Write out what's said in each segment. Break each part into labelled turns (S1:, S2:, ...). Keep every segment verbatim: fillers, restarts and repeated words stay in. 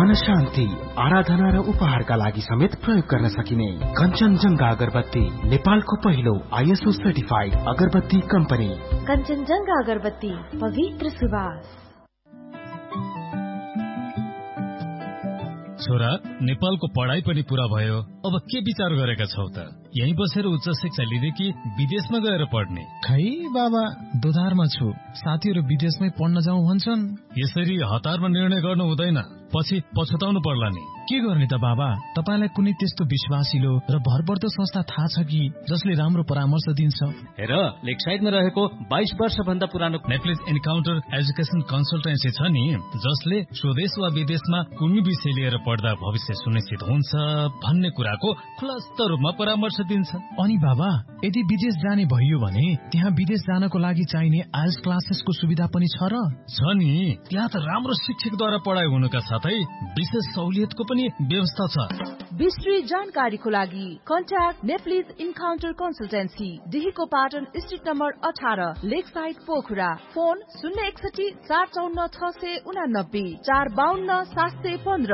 S1: मन शान्ति, आराधना र उपहारका लागि समेत प्रयोग गर्न सकिने कञ्चनजङ्घा अगरबत्ती, नेपालको पहिलो आइएसओ सर्टिफाइड अगरबत्ती कम्पनी।
S2: कञ्चनजङ्घा अगरबत्ती, पवित्र सुवास।
S3: छोरा, नेपालको पढाइ पनि पूरा भयो, अब के विचार गरेका छौ त? यही बसेर उच्च शिक्षा लिने कि विदेशमा गएर पढ्ने?
S4: खै बाबा, दोधारमा छु। साथीहरू विदेशमै पढ्न जाउँ भन्छन्।
S3: यसरी हतारमा निर्णय गर्नु हुँदैन, पछि पछुताउनु पर्ला नि।
S4: के गर्ने त बाबा? तपाईलाई कुनै त्यस्तो विश्वासिलो र भरपर्दो संस्था थाहा छ कि जसले राम्रो परामर्श दिन्छ?
S3: हेर, लेकसाइडमा रहेको बाइस वर्ष भन्दा पुरानो नेप्लिज इन्काउन्टर एजुकेसन कन्सल्टेन्सी छ नि, जसले स्वदेश वा विदेशमा कुनै विषय लिएर पढ्दा भविष्य सुनिश्चित हुन्छ भन्ने कुराको खुलस्त रूपमा परामर्श दिन्छ।
S4: अनि बाबा, यदि विदेश जाने भइयो भने त्यहाँ विदेश जानको लागि चाहिने आइएल्स क्लासेसको सुविधा पनि छ र?
S3: छ नि, त्यहाँ त राम्रो शिक्षकद्वारा पढाइ हुनुका साथै विशेष सहुलियतको पनि व्यवस्था छ।
S2: विस्तृत जानकारीको लागि contact Nepalese encounter consultancy, डिहीको Patan street number अठार, लेक साइड पोखरा। फोन शून्य एकसठी चार चौन्न छ सय उनानब्बे चार बाहन्न सात सय पन्ध्र।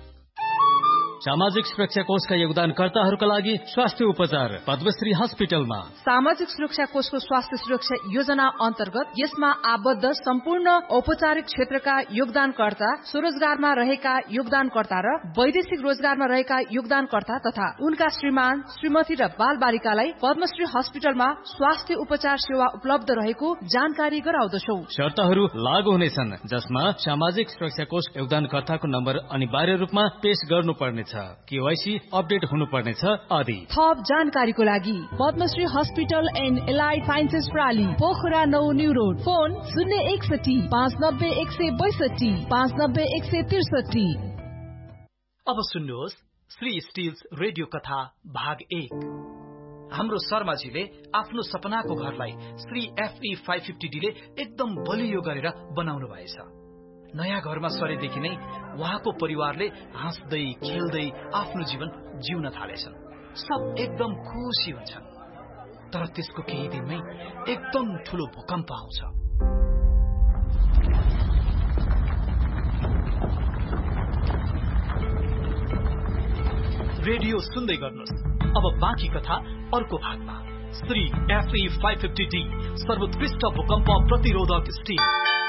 S3: सामाजिक सुरक्षा कोषका योगदानकर्ताहरूका लागि स्वास्थ्य उपचार पद्मश्री हस्पिटलमा।
S2: सामाजिक सुरक्षा कोषको स्वास्थ्य सुरक्षा योजना अन्तर्गत यसमा आबद्ध सम्पूर्ण औपचारिक क्षेत्रका योगदानकर्ता, स्वरोजगारमा रहेका योगदानकर्ता र वैदेशिक रोजगारमा रहेका योगदानकर्ता तथा उनका श्रीमान, श्रीमती र बाल बालिकालाई पद्मश्री हस्पिटलमा स्वास्थ्य उपचार सेवा उपलब्ध रहेको जानकारी गराउँदछौ।
S3: शर्तहरू लागू हुनेछन्, जसमा सामाजिक सुरक्षा कोष योगदानकर्ताको नम्बर अनिवार्य रूपमा पेश गर्नुपर्नेछ, केवाईसी अपडेट हुनुपर्नेछ आदि।
S2: थप जानकारीको लागि Padmashri hospital and allied sciences प्राली, Pokhara नौ न्यू रोड। फोन शून्य एकसठी पाँच नब्बे एक सय बैसठी पाँच नब्बे एक सय त्रिसठी।
S5: अब सुन्नुहोस् श्री स्टिल्स रेडियो कथा भाग एक। हाम्रो शर्माजीले आफ्नो सपनाको घरलाई Shri FE five fifty D ले एकदम बलियो गरेर बनाउनु भएछ। नयाँ घरमा सरेदेखि नै उहाँको परिवारले हाँस्दै खेल्दै आफ्नो जीवन जिउन थालेछन्। सब एकदम खुसी हुन्छन्। तर त्यसको केही दिनमै एकदम ठूलो भूकम्प आउँछ। रेडियो सुन्दै गर्नुहोस्। अब बाँकी कथा अर्को भागमा। Shri FE five fifty D सर्वोत्कृष्ट भूकम्प प्रतिरोधक स्टिल।